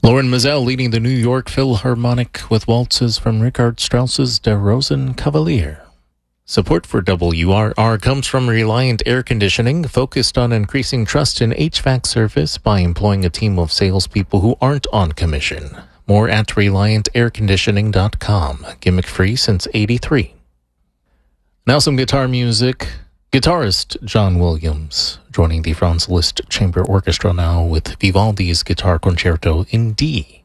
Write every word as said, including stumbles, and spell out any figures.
Lauren Mazel leading the New York Philharmonic with waltzes from Richard Strauss's Der Rosenkavalier. Support for W R R comes from Reliant Air Conditioning, focused on increasing trust in H V A C service by employing a team of salespeople who aren't on commission. More at reliant air conditioning dot com. Gimmick free since eighty-three. Now some guitar music. Guitarist John Williams, joining the Franz Liszt Chamber Orchestra now with Vivaldi's Guitar Concerto in D.